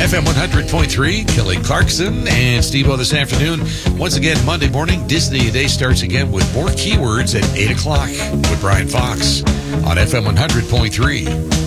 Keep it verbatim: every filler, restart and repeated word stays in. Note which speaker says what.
Speaker 1: F M one hundred point three, Kelly Clarkson and Steve-O this afternoon. Once again, Monday morning, Disney Today starts again with more keywords at eight o'clock with Brian Fox on F M one hundred point three.